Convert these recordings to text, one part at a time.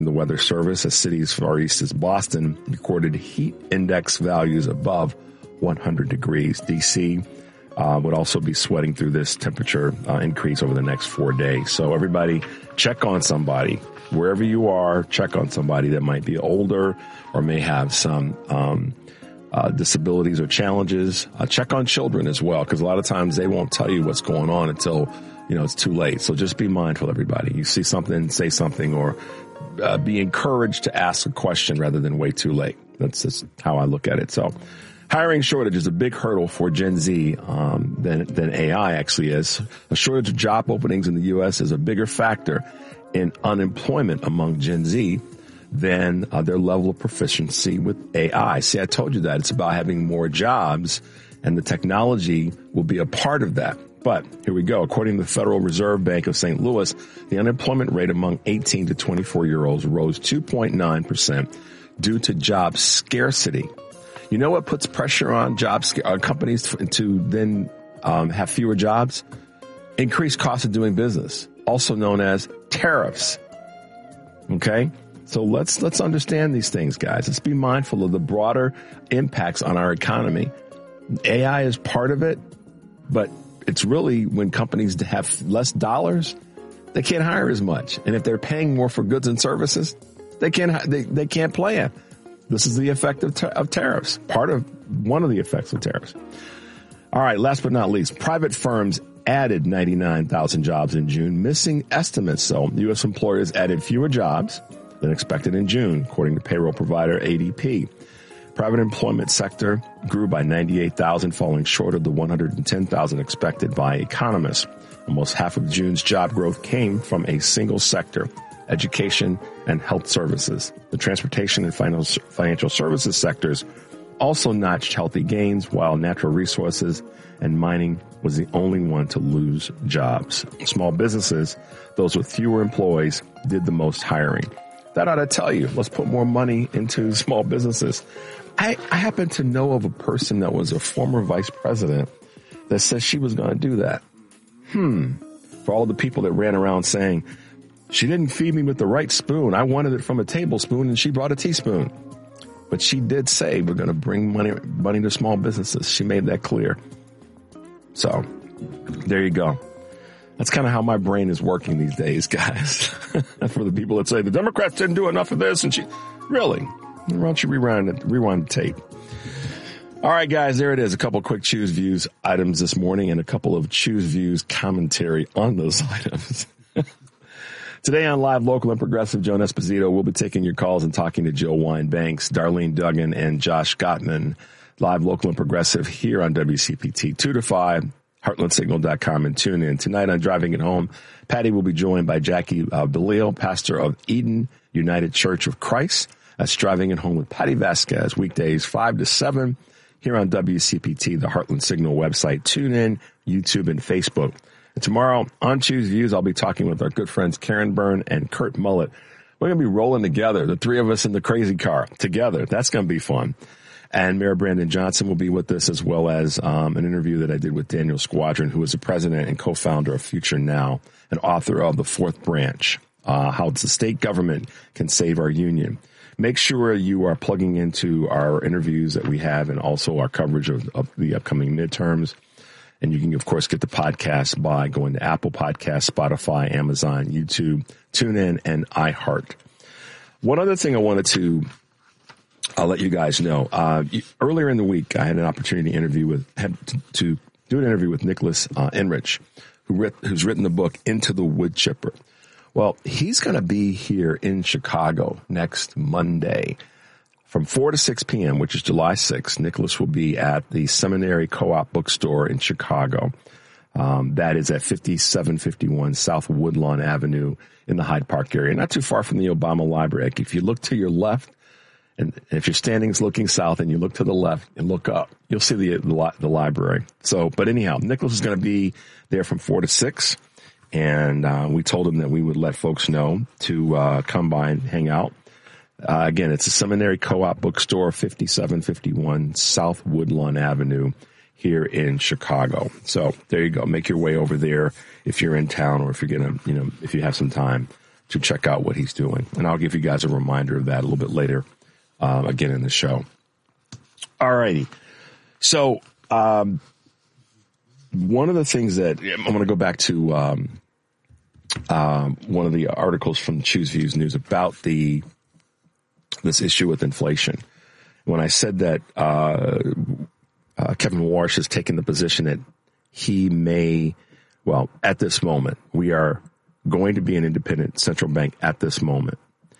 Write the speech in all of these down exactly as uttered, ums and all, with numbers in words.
The Weather Service, as cities as far east as Boston, recorded heat index values above one hundred degrees. D C uh, would also be sweating through this temperature uh, increase over the next four days. So everybody, check on somebody. Wherever you are, check on somebody that might be older or may have some um, uh, disabilities or challenges. Uh, check on children as well, because a lot of times they won't tell you what's going on until, you know, it's too late. So just be mindful, everybody. You see something, say something, or uh, be encouraged to ask a question rather than wait too late. That's just how I look at it. So hiring shortage is a big hurdle for Gen Z um, than, than A I actually is. A shortage of job openings in the U S is a bigger factor in unemployment among Gen Z than uh, their level of proficiency with A I. See, I told you that. It's about having more jobs, and the technology will be a part of that. But here we go. According to the Federal Reserve Bank of Saint Louis, the unemployment rate among eighteen to twenty-four-year-olds rose two point nine percent due to job scarcity. You know what puts pressure on job uh, companies to, to then um, have fewer jobs? Increased cost of doing business, also known as tariffs. Okay? So let's let's understand these things, guys. Let's be mindful of the broader impacts on our economy. A I is part of it, but it's really when companies have less dollars, they can't hire as much. And if they're paying more for goods and services, they can't they, they can't plan. This is the effect of, of tariffs, part of one of the effects of tariffs. All right, last but not least, private firms added ninety-nine thousand jobs in June, missing estimates. So U S employers added fewer jobs than expected in June, according to payroll provider A D P. Private employment sector grew by ninety-eight thousand, falling short of the one hundred ten thousand expected by economists. Almost half of June's job growth came from a single sector, education and health services. The transportation and financial services sectors also notched healthy gains, while natural resources and mining was the only one to lose jobs. Small businesses, those with fewer employees, did the most hiring. That ought to tell you, let's put more money into small businesses. I, I happen to know of a person that was a former vice president that says she was going to do that. Hmm. For all the people that ran around saying, she didn't feed me with the right spoon. I wanted it from a tablespoon and she brought a teaspoon. But she did say we're going to bring money, money to small businesses. She made that clear. So there you go. That's kind of how my brain is working these days, guys. For the people that say the Democrats didn't do enough of this, and she really, why don't you rewind it, rewind the tape? All right, guys, there it is. A couple of quick Choose Views items this morning and a couple of Choose Views commentary on those items. Today on Live, Local, and Progressive, Joan Esposito will be taking your calls and talking to Jill Wine-Banks, Darlene Duggan, and Josh Gottman. Live, Local, and Progressive here on W C P T two to five. heartland signal dot com, and tune in. Tonight on Driving It Home, Patty will be joined by Jackie uh, Belil, pastor of Eden United Church of Christ. That's Driving It Home with Patty Vasquez, weekdays five to seven here on W C P T, the Heartland Signal website. Tune in, YouTube, and Facebook. And tomorrow on Choose Views, I'll be talking with our good friends Karen Byrne and Kurt Mullet. We're going to be rolling together, the three of us in the crazy car together. That's going to be fun. And Mayor Brandon Johnson will be with us, as well as um, an interview that I did with Daniel Squadron, who is the president and co-founder of Future Now, and author of The Fourth Branch, uh, How the State Government Can Save Our Union. Make sure you are plugging into our interviews that we have and also our coverage of, of the upcoming midterms. And you can, of course, get the podcast by going to Apple Podcasts, Spotify, Amazon, YouTube, TuneIn, and iHeart. One other thing I wanted to I'll let you guys know. Uh, earlier in the week, I had an opportunity to interview with had to, to do an interview with Nicholas uh, Enrich, who writ, who's written the book Into the Wood Chipper. Well, he's going to be here in Chicago next Monday from four to six p.m., which is July sixth. Nicholas will be at the Seminary Co-op Bookstore in Chicago. Um, that is at fifty-seven fifty-one South Woodlawn Avenue in the Hyde Park area, not too far from the Obama Library. If you look to your left, and if you're standing looking south and you look to the left and look up, you'll see the the, the library. So, but anyhow, Nicholas is going to be there from four to six, and uh, we told him that we would let folks know to uh, come by and hang out. Uh, again, it's a Seminary Co-op Bookstore, fifty-seven fifty-one South Woodlawn Avenue here in Chicago. So there you go. Make your way over there if you're in town, or if you're gonna, you know, if you have some time to check out what he's doing. And I'll give you guys a reminder of that a little bit later, um, again in the show. All righty. So um, one of the things that I'm going to go back to um, um, one of the articles from Choose Views News about the this issue with inflation. When I said that uh, uh, Kevin Warsh has taken the position that he may, well, at this moment, we are going to be an independent central bank at this moment.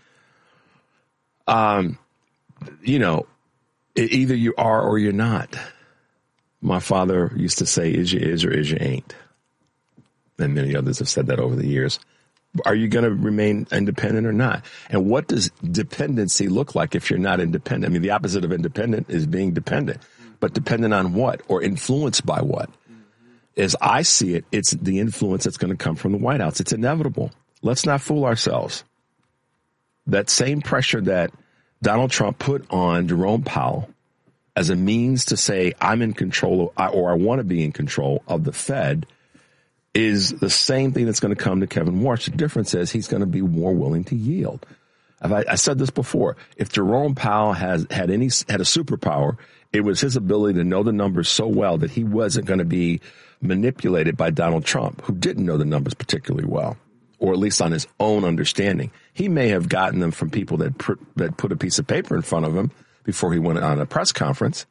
Um, you know, either you are or you're not. My father used to say, is you is or is you ain't. And many others have said that over the years. Are you going to remain independent or not? And what does dependency look like if you're not independent? I mean, the opposite of independent is being dependent. But dependent on what or influenced by what? As I see it, it's the influence that's going to come from the White House. It's inevitable. Let's not fool ourselves. That same pressure that Donald Trump put on Jerome Powell as a means to say, I'm in control of, or I want to be in control of the Fed, is the same thing that's going to come to Kevin Warsh. The difference is he's going to be more willing to yield. I, I said this before. If Jerome Powell has had any had a superpower, it was his ability to know the numbers so well that he wasn't going to be manipulated by Donald Trump, who didn't know the numbers particularly well, or at least on his own understanding. He may have gotten them from people that pr- that put a piece of paper in front of him before he went on a press conference.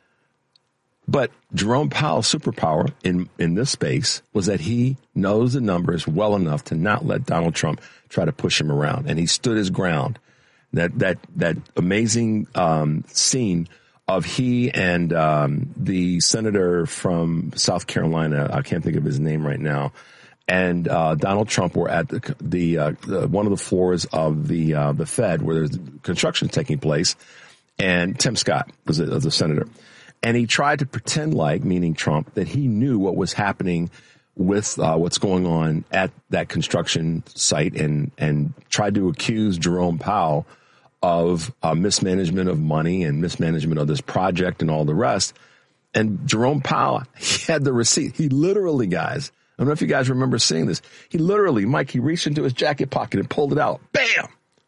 But Jerome Powell's superpower in, in this space was that he knows the numbers well enough to not let Donald Trump try to push him around. And he stood his ground. That that that amazing um, scene of he and um, the senator from South Carolina, I can't think of his name right now, and uh, Donald Trump were at the, the, uh, the one of the floors of the uh, the Fed where there's construction taking place, and Tim Scott was the, was the senator. And he tried to pretend like, meaning Trump, that he knew what was happening with uh, what's going on at that construction site and, and tried to accuse Jerome Powell of uh, mismanagement of money and mismanagement of this project and all the rest. And Jerome Powell, he had the receipt. He literally, guys, I don't know if you guys remember seeing this. He literally, Mike, he reached into his jacket pocket and pulled it out. Bam!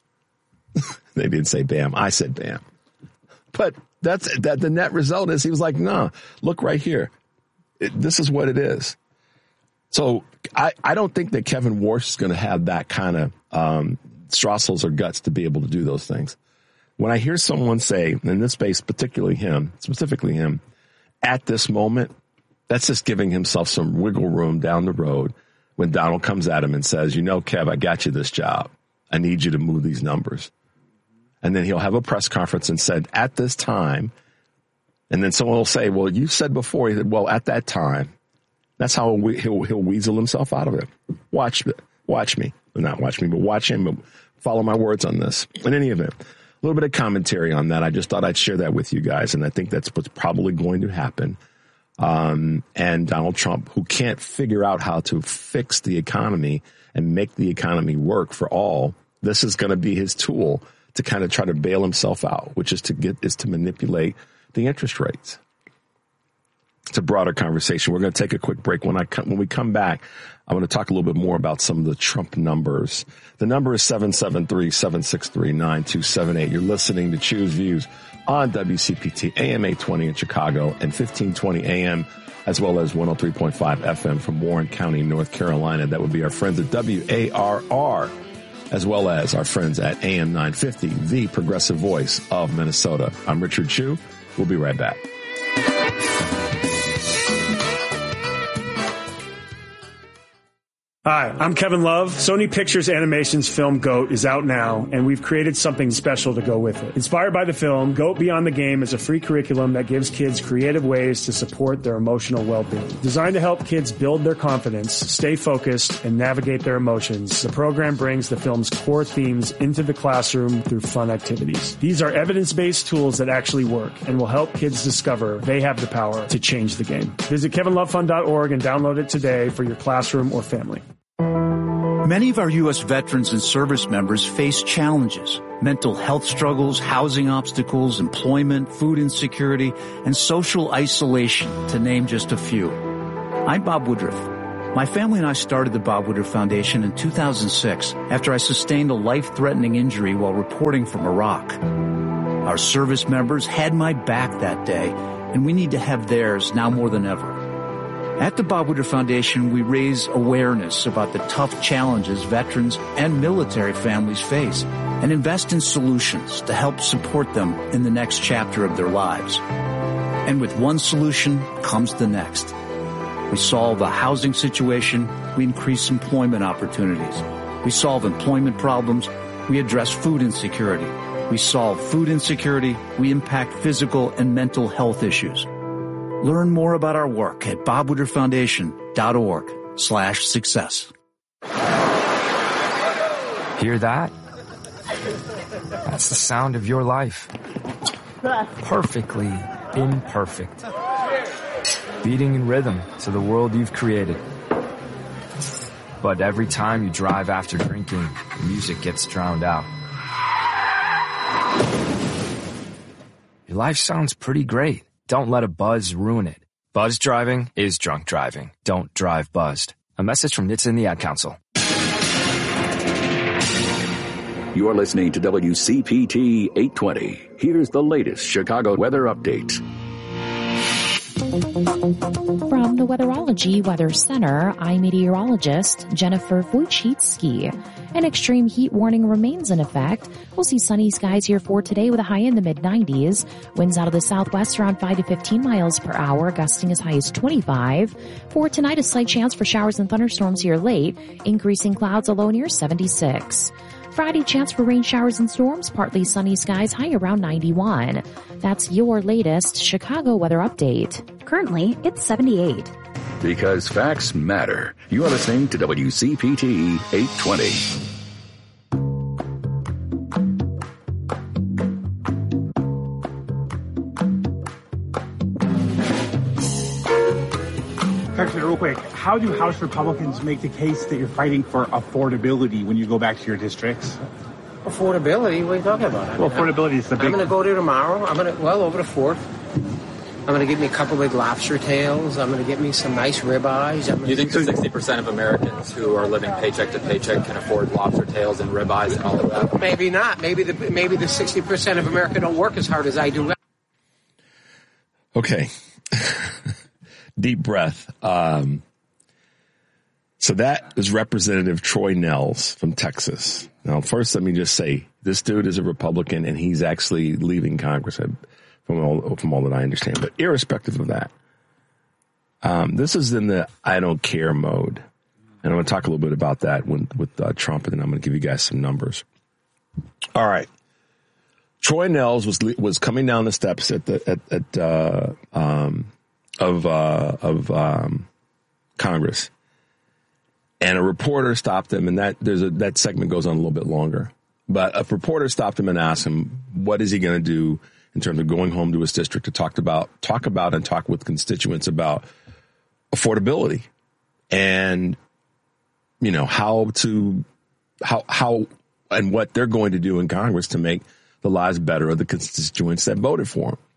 They didn't say bam. I said bam. But that's that. The net result is he was like, "No, look right here. It, this is what it is." So I, I don't think that Kevin Warsh is going to have that kind of um, Strassels or guts to be able to do those things. When I hear someone say, in this space, particularly him, specifically him, at this moment, that's just giving himself some wiggle room down the road when Donald comes at him and says, "You know, Kev, I got you this job. I need you to move these numbers." And then he'll have a press conference and said, at this time, and then someone will say, well, you said before, he said, well, at that time. That's how he'll, he'll weasel himself out of it. Watch, watch me. Well, not watch me, but watch him. But follow my words on this. In any event, a little bit of commentary on that. I just thought I'd share that with you guys. And I think that's what's probably going to happen. Um, and Donald Trump, who can't figure out how to fix the economy and make the economy work for all, this is going to be his tool to kind of try to bail himself out, which is to get is to manipulate the interest rates. It's a broader conversation. We're going to take a quick break. When I come, when we come back, I'm going to talk a little bit more about some of the Trump numbers. The number is seven seven three, seven six three, nine two seven eight. You're listening to Choose Views on W C P T A M eight twenty in Chicago and fifteen twenty A M, as well as one oh three point five F M from Warren County, North Carolina. That would be our friends at W A R R, as well as our friends at A M nine fifty, the progressive voice of Minnesota. I'm Richard Chu. We'll be right back. Hi, I'm Kevin Love. Sony Pictures Animation's film GOAT is out now, and we've created something special to go with it. Inspired by the film, GOAT Beyond the Game is a free curriculum that gives kids creative ways to support their emotional well-being. Designed to help kids build their confidence, stay focused, and navigate their emotions, the program brings the film's core themes into the classroom through fun activities. These are evidence-based tools that actually work and will help kids discover they have the power to change the game. Visit kevin love fund dot org and download it today for your classroom or family. Many of our U S veterans and service members face challenges: mental health struggles, housing obstacles, employment, food insecurity, and social isolation, to name just a few. I'm Bob Woodruff. My family and I started the Bob Woodruff Foundation in two thousand six after I sustained a life-threatening injury while reporting from Iraq. Our service members had my back that day, and we need to have theirs now more than ever. At the Bob Woodruff Foundation, we raise awareness about the tough challenges veterans and military families face and invest in solutions to help support them in the next chapter of their lives. And with one solution comes the next. We solve the housing situation, we increase employment opportunities. We solve employment problems, we address food insecurity. We solve food insecurity, we impact physical and mental health issues. Learn more about our work at bob woodruff foundation dot org slash success. Hear that? That's the sound of your life. Perfectly imperfect. Beating in rhythm to the world you've created. But every time you drive after drinking, music gets drowned out. Your life sounds pretty great. Don't let a buzz ruin it. Buzz driving is drunk driving. Don't drive buzzed. A message from N H T S A and the Ad Council. You're listening to W C P T eight twenty. Here's the latest Chicago weather update. From the Weatherology Weather Center, I'm meteorologist Jennifer Wojcicki. An extreme heat warning remains in effect. We'll see sunny skies here for today with a high in the mid nineties. Winds out of the southwest around five to fifteen miles per hour, gusting as high as twenty-five. For tonight, a slight chance for showers and thunderstorms here late, increasing clouds, a low near seventy-six. Friday, chance for rain showers and storms, partly sunny skies, high around ninety-one. That's your latest Chicago weather update. Currently, it's seventy-eight. Because facts matter. You are listening to W C P T eight twenty. Actually, real quick, how do House Republicans make the case that you're fighting for affordability when you go back to your districts? Affordability? What are you talking about? I Well, mean, affordability is the big... I'm going to go there tomorrow. I'm going to, well, over the fourth. I'm going to get me a couple big lobster tails. I'm going to get me some nice ribeyes. Do you think that sixty percent of Americans who are living paycheck to paycheck can afford lobster tails and ribeyes and all of that? Maybe not. Maybe the maybe the sixty percent of America don't work as hard as I do. Okay. Deep breath. Um, so that is Representative Troy Nehls from Texas. Now, first, let me just say, this dude is a Republican, and he's actually leaving Congress from all, from all that I understand. But irrespective of that, um, this is in the I don't care mode. And I'm going to talk a little bit about that when, with uh, Trump, and then I'm going to give you guys some numbers. All right. Troy Nehls was was coming down the steps at the at, at uh, um, of uh, of um, Congress, and a reporter stopped him. And that there's a that segment goes on a little bit longer, but a reporter stopped him and asked him, "What is he going to do in terms of going home to his district to talk about talk about and talk with constituents about affordability and you know how to how how and what they're going to do in Congress to make the lives better of the constituents that voted for him."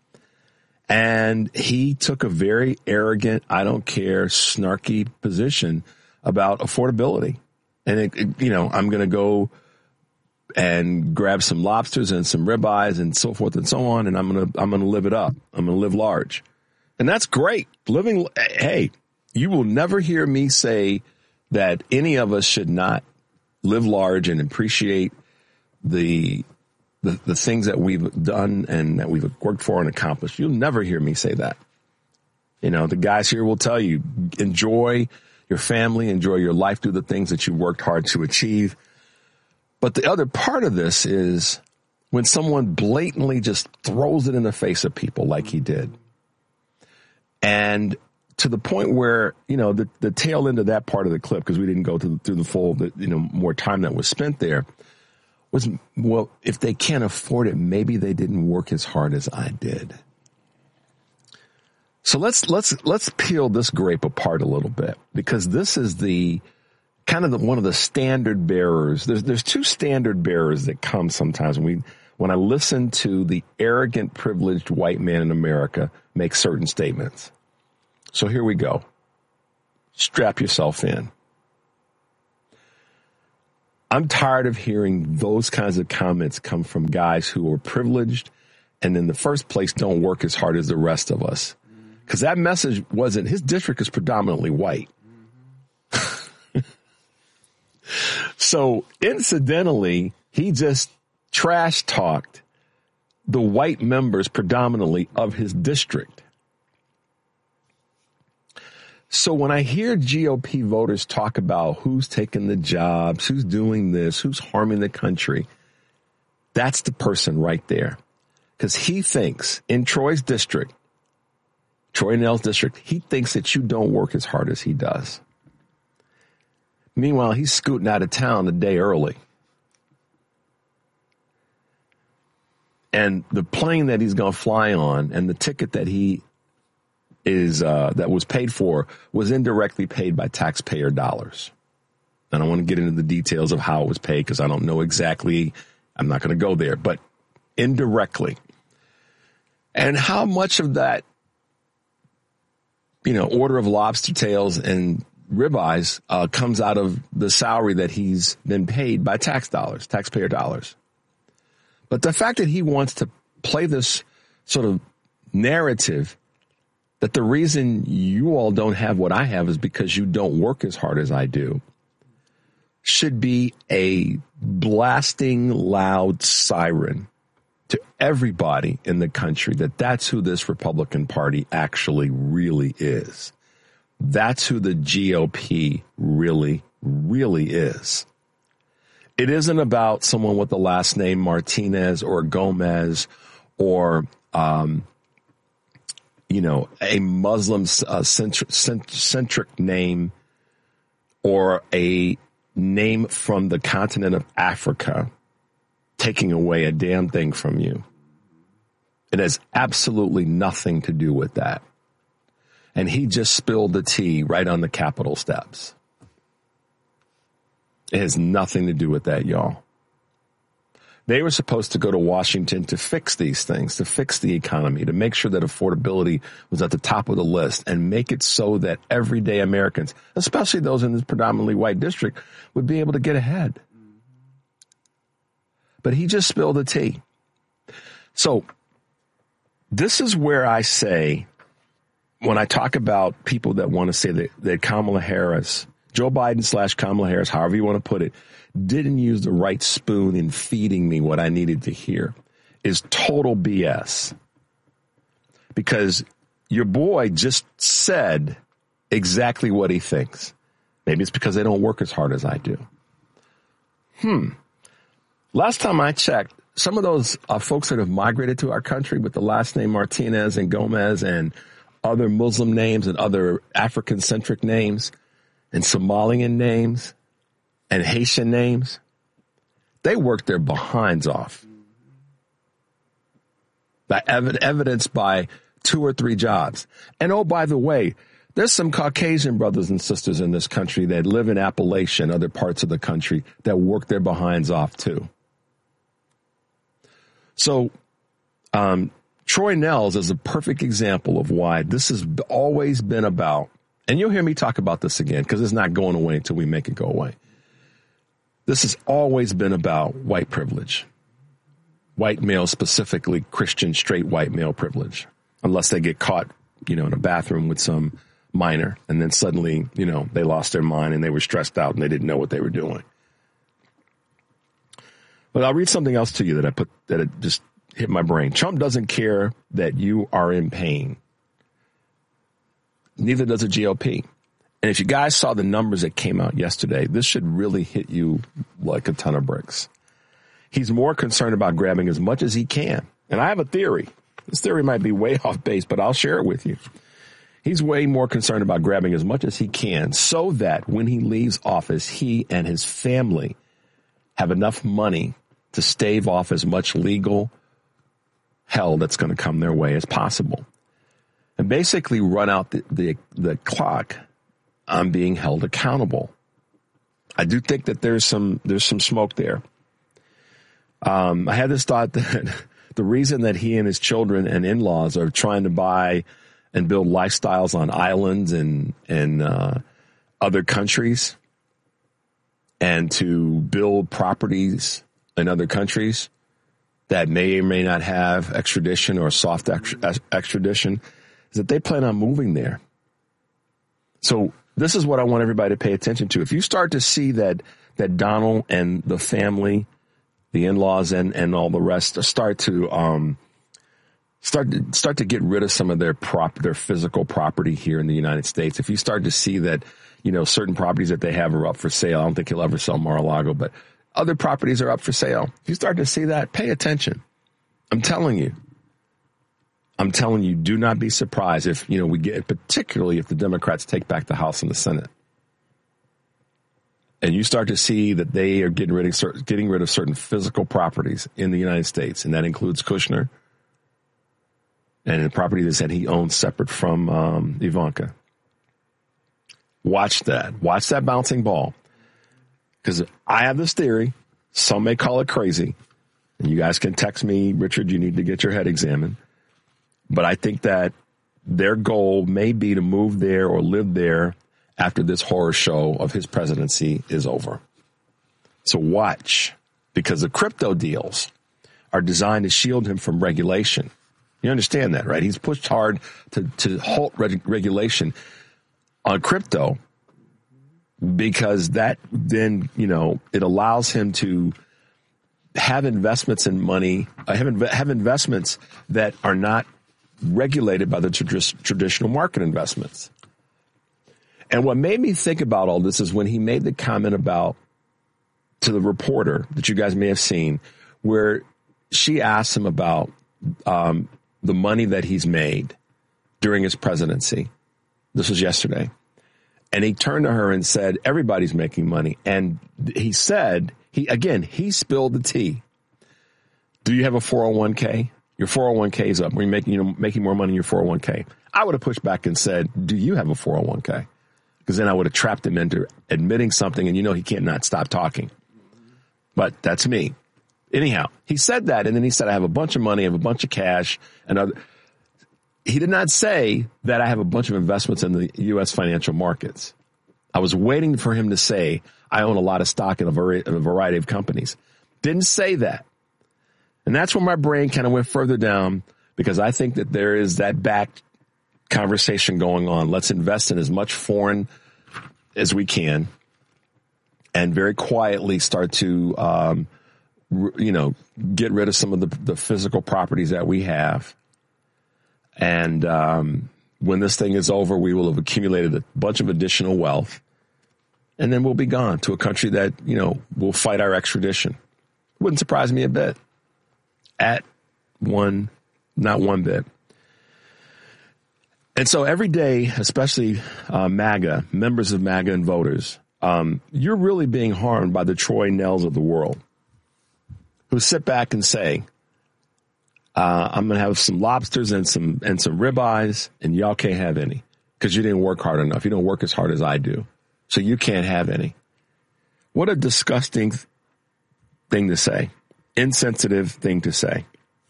And he took a very arrogant, I don't care, snarky position about affordability. And, it, it, you know, I'm going to go and grab some lobsters and some ribeyes and so forth and so on. And I'm going to, I'm going to live it up. I'm going to live large. And that's great. Living, hey, you will never hear me say that any of us should not live large and appreciate the The, the things that we've done and that we've worked for and accomplished. You'll never hear me say that. You know, the guys here will tell you, enjoy your family, enjoy your life, do the things that you worked hard to achieve. But the other part of this is when someone blatantly just throws it in the face of people like he did. And to the point where, you know, the, the tail end of that part of the clip, because we didn't go through, through the full, the, you know, more time that was spent there, was, well, if they can't afford it, maybe they didn't work as hard as I did. So let's, let's, let's peel this grape apart a little bit, because this is the kind of the, one of the standard bearers. There's, there's two standard bearers that come sometimes when we, when I listen to the arrogant, privileged white man in America make certain statements. So here we go. strap yourself in. I'm tired of hearing those kinds of comments come from guys who are privileged and in the first place don't work as hard as the rest of us. Because that message wasn't, his district is predominantly white. So incidentally, he just trash talked the white members predominantly of his district. So when I hear G O P voters talk about who's taking the jobs, who's doing this, who's harming the country, that's the person right there. Because he thinks in Troy's district, Troy Nell's district, he thinks that you don't work as hard as he does. Meanwhile, he's scooting out of town a day early. And the plane that he's going to fly on and the ticket that he is uh, that was paid for was indirectly paid by taxpayer dollars. I don't want to get into the details of how it was paid because I don't know exactly. I'm not going to go there, but indirectly. And how much of that, you know, order of lobster tails and ribeyes uh, comes out of the salary that he's been paid by tax dollars, taxpayer dollars. But the fact that he wants to play this sort of narrative that the reason you all don't have what I have is because you don't work as hard as I do should be a blasting loud siren to everybody in the country that that's who this Republican Party actually really is. That's who the G O P really, really is. It isn't about someone with the last name Martinez or Gomez or, um, you know, a Muslim uh, centric, centric name or a name from the continent of Africa taking away a damn thing from you. It has absolutely nothing to do with that. And he just spilled the tea right on the Capitol steps. It has nothing to do with that, y'all. They were supposed to go to Washington to fix these things, to fix the economy, to make sure that affordability was at the top of the list and make it so that everyday Americans, especially those in this predominantly white district, would be able to get ahead. But he just spilled the tea. So this is where I say, when I talk about people that want to say that, that Kamala Harris, Joe Biden slash Kamala Harris, however you want to put it, didn't use the right spoon in feeding me what I needed to hear, is total B S. Because your boy just said exactly what he thinks. Maybe it's because they don't work as hard as I do. Hmm. Last time I checked, some of those uh, folks that have migrated to our country with the last name Martinez and Gomez and other Muslim names and other African-centric names and Somalian names and Haitian names, they worked their behinds off. By ev- evidenced by two or three jobs. And oh, by the way, there's some Caucasian brothers and sisters in this country that live in Appalachia and other parts of the country that work their behinds off too. So, um, Troy Nehls is a perfect example of why this has always been about, and you'll hear me talk about this again because it's not going away until we make it go away. This has always been about white privilege, white male, specifically Christian, straight white male privilege, unless they get caught, you know, in a bathroom with some minor and then suddenly, you know, they lost their mind and they were stressed out and they didn't know what they were doing. But I'll read something else to you that I put, that it just hit my brain. Trump doesn't care that you are in pain. Neither does the G O P. And if you guys saw the numbers that came out yesterday, this should really hit you like a ton of bricks. He's more concerned about grabbing as much as he can. And I have a theory. This theory might be way off base, but I'll share it with you. He's way more concerned about grabbing as much as he can so that when he leaves office, he and his family have enough money to stave off as much legal hell that's going to come their way as possible. And basically run out the, the, the clock on being held accountable. I do think that there's some there's some smoke there. Um, I had this thought that the reason that he and his children and in-laws are trying to buy and build lifestyles on islands and and uh, other countries and to build properties in other countries that may or may not have extradition or soft extradition, is that they plan on moving there. So this is what I want everybody to pay attention to. If you start to see that that Donald and the family, the in-laws and, and all the rest start to um, start to start to get rid of some of their prop their physical property here in the United States, if you start to see that, you know, certain properties that they have are up for sale, I don't think he'll ever sell Mar-a-Lago, but other properties are up for sale. If you start to see that, pay attention. I'm telling you. I'm telling you, do not be surprised if, you know, we get, particularly if the Democrats take back the House and the Senate. And you start to see that they are getting rid of certain, getting rid of certain physical properties in the United States, and that includes Kushner and the property that said he owns separate from um, Ivanka. Watch that. Watch that bouncing ball. Because I have this theory. Some may call it crazy. And you guys can text me, Richard, you need to get your head examined. But I think that their goal may be to move there or live there after this horror show of his presidency is over. So watch, because the crypto deals are designed to shield him from regulation. You understand that, right? He's pushed hard to, to halt reg- regulation on crypto because that then, you know, it allows him to have investments in money, uh, have, inv- have investments that are not regulated by the tra- traditional market investments. And what made me think about all this is when he made the comment about, to the reporter that you guys may have seen, where she asked him about um, the money that he's made during his presidency. This was yesterday. And he turned to her and said, everybody's making money. And he said, he again, he spilled the tea. Do you have a four oh one k? Your four oh one k is up. We're making, you know, making more money in your four oh one k. I would have pushed back and said, do you have a four oh one k? Because then I would have trapped him into admitting something, and you know he can't not stop talking. But that's me. Anyhow, he said that, and then he said, I have a bunch of money, I have a bunch of cash, and other. He did not say that I have a bunch of investments in the U S financial markets. I was waiting for him to say, I own a lot of stock in a variety of companies. Didn't say that. And that's where my brain kind of went further down, because I think that there is that back conversation going on. Let's invest in as much foreign as we can and very quietly start to, um, r- you know, get rid of some of the, the physical properties that we have. And um, when this thing is over, we will have accumulated a bunch of additional wealth, and then we'll be gone to a country that, you know, will fight our extradition. Wouldn't surprise me a bit. At one, not one bit. And so every day, especially uh, MAGA, members of MAGA and voters, um, you're really being harmed by the Troy Nells of the world who sit back and say, uh, I'm going to have some lobsters and some and some ribeyes, and y'all can't have any because you didn't work hard enough. You don't work as hard as I do, so you can't have any. What a disgusting thing to say. Insensitive thing to say.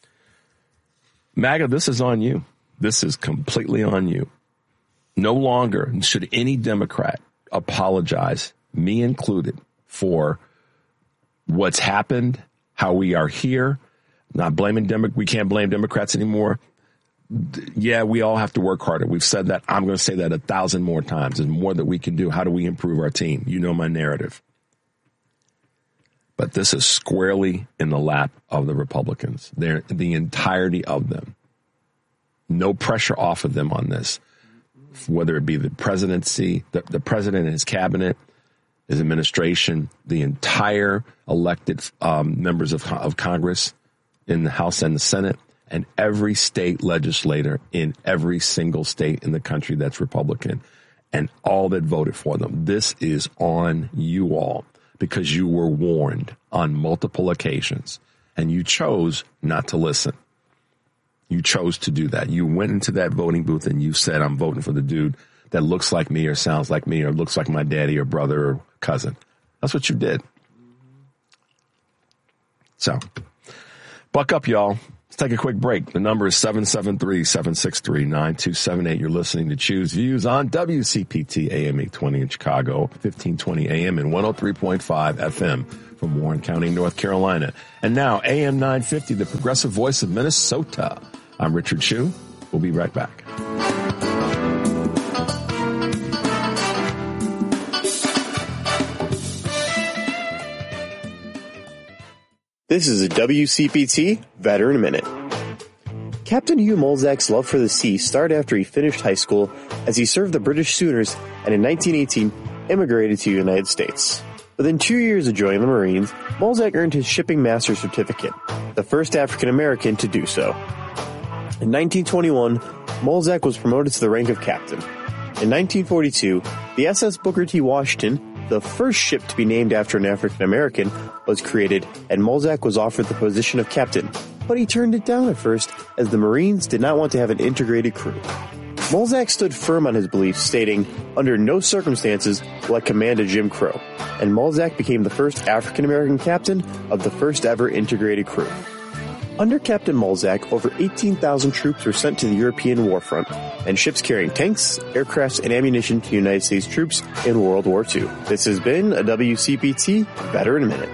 MAGA, this is on you. This is completely on you. No longer should any Democrat apologize, me included, for what's happened, how we are here. Not blaming Demo- we can't blame Democrats anymore. Yeah, we all have to work harder. We've said that. I'm going to say that a thousand more times. There's more that we can do. How do we improve our team? You know my narrative. But this is squarely in the lap of the Republicans. They're the entirety of them. No pressure off of them on this, whether it be the presidency, the, the president and his cabinet, his administration, the entire elected um, members of, of Congress in the House and the Senate, and every state legislator in every single state in the country that's Republican, and all that voted for them. This is on you all, because you were warned on multiple occasions, and you chose not to listen. You chose to do that. You went into that voting booth and you said, I'm voting for the dude that looks like me or sounds like me or looks like my daddy or brother or cousin. That's what you did. So, buck up, y'all. It's Take a quick break. The number is seven seven three, seven six three, nine two seven eight. You're listening to Choose Views on W C P T A M eight twenty in Chicago, fifteen twenty A M and one oh three point five F M from Warren County, North Carolina. And now A M nine fifty, the progressive voice of Minnesota. I'm Richard Hsu. We'll be right back. This is a W C P T Veteran Minute. Captain Hugh Molzak's love for the sea started after he finished high school, as he served the British Sooners and in nineteen eighteen immigrated to the United States. Within two years of joining the Marines, Molzak earned his Shipping Master Certificate, the first African American to do so. In nineteen twenty-one, Molzak was promoted to the rank of captain. In nineteen forty-two, the S S Booker T. Washington, the first ship to be named after an African American, was created, and Molzak was offered the position of captain, but he turned it down at first as the Marines did not want to have an integrated crew. Molzak stood firm on his beliefs, stating, "Under no circumstances will I command a Jim Crow," and Molzak became the first African American captain of the first ever integrated crew. Under Captain Molzak, over eighteen thousand troops were sent to the European warfront, and ships carrying tanks, aircrafts, and ammunition to United States troops in World War Two. This has been a W C P T Veteran Minute.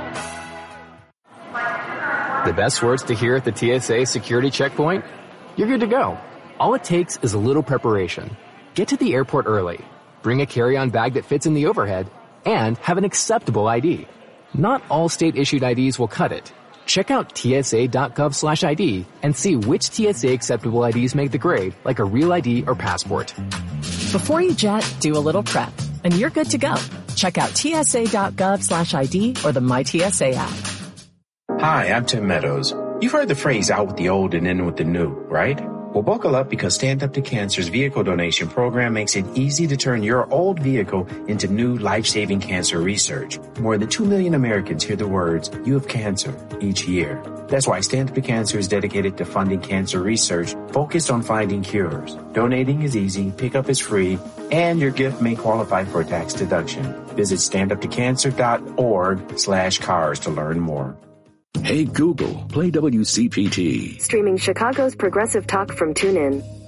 The best words to hear at the T S A security checkpoint? You're good to go. All it takes is a little preparation. Get to the airport early, bring a carry-on bag that fits in the overhead, and have an acceptable I D. Not all state-issued I Ds will cut it. Check out T S A dot gov slash I D and see which T S A acceptable I Ds make the grade, like a real I D or passport. Before you jet, do a little prep, and you're good to go. Check out T S A dot gov slash I D or the My T S A app. Hi, I'm Tim Meadows. You've heard the phrase out with the old and in with the new, right? Well, buckle up, because Stand Up to Cancer's vehicle donation program makes it easy to turn your old vehicle into new life-saving cancer research. More than two million Americans hear the words, "You have cancer," each year. That's why Stand Up to Cancer is dedicated to funding cancer research focused on finding cures. Donating is easy, pickup is free, and your gift may qualify for a tax deduction. Visit stand up to cancer dot org slash cars to learn more. Hey Google, play W C P T. Streaming Chicago's progressive talk from TuneIn.